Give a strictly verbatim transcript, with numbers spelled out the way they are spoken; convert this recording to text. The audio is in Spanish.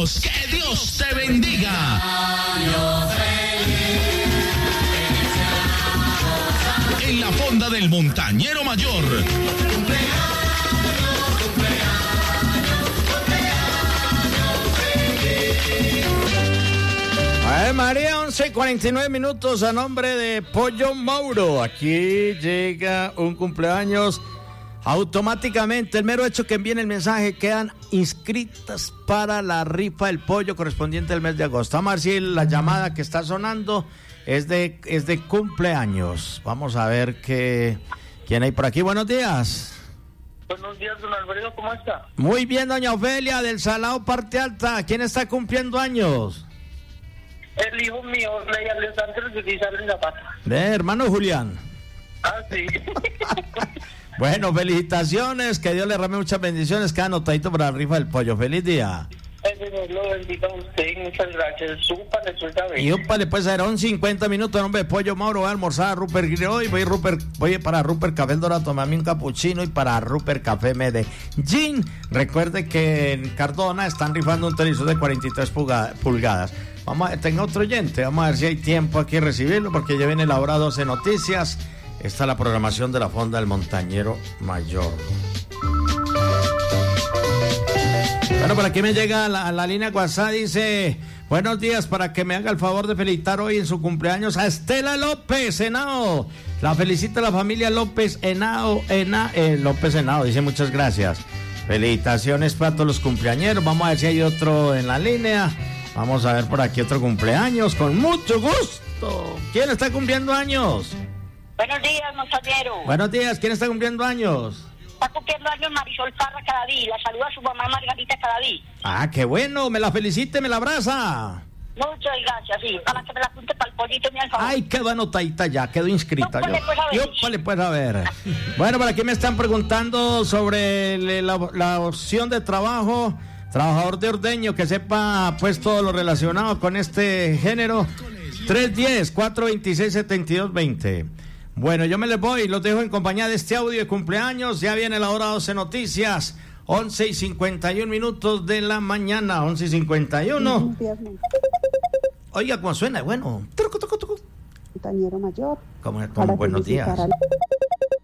cumpleaños. Que Dios te bendiga. En la fonda del Montañero Mayor. A ver, María, once cuarenta y nueve minutos a nombre de Pollo Mauro. Aquí llega un cumpleaños. Automáticamente, el mero hecho que envíen el mensaje, quedan inscritas para la rifa del pollo correspondiente al mes de agosto. Vamos a ver si la llamada que está sonando es de, es de cumpleaños. Vamos a ver qué, quién hay por aquí. Buenos días. Buenos días, don Alfredo, ¿cómo está? Muy bien, doña Ofelia, del Salado Parte Alta. ¿Quién está cumpliendo años? El hijo mío, Rey Alessandro Gutiérrez Zapata. De hermano Julián. Ah, sí. Bueno, felicitaciones, que Dios le rame muchas bendiciones. Queda anotadito para la rifa del pollo. Feliz día. El Señor lo bendiga a usted, muchas gracias. Súpale, suéltame. Y úpale, pues serán cincuenta minutos, nombre de Pollo Mauro. Voy a almorzar a Rupert Grill y voy, Rupert, voy para Rupert Café El Dorado a tomarme un capuchino y para Rupert Café Medellín. Recuerde que en Cardona están rifando un televisor de cuarenta y tres pulgadas. Vamos a, tenga otro oyente, vamos a ver si hay tiempo aquí a recibirlo, porque ya viene la hora doce noticias. Esta es la programación de la Fonda del Montañero Mayor. Bueno, por aquí me llega la, la línea WhatsApp, dice: buenos días, para que me haga el favor de felicitar hoy en su cumpleaños a Estela López Henao. La felicita la familia López Henao, Ena, eh, López Henao, dice muchas gracias. Felicitaciones para todos los cumpleañeros. Vamos a ver si hay otro en la línea. Vamos a ver por aquí otro cumpleaños, con mucho gusto. ¿Quién está cumpliendo años? Buenos días, montañero. Buenos días, ¿quién está cumpliendo años? Está cumpliendo años Marisol Parra Cadaví. La saluda a su mamá Margarita Cadaví. Ah, qué bueno, me la felicite, me la abraza. Muchas gracias, sí, para que me la apunte para el pollito, mi alfabor. Ay, quedó anotadita ya, quedó inscrita. Yópale, pues, a ver. Yópale, pues, a ver. Bueno, por aquí me están preguntando sobre la, la opción de trabajo, trabajador de ordeño, que sepa pues todo lo relacionado con este género. tres uno cero, cuatro dos seis, siete dos dos cero. Bueno, yo me les voy, los dejo en compañía de este audio de cumpleaños. Ya viene la hora doce noticias, once y cincuenta y uno minutos de la mañana, once y cincuenta y uno. Oiga, ¿cómo suena? Bueno. Montañero Mayor. ¿Cómo, cómo buenos días?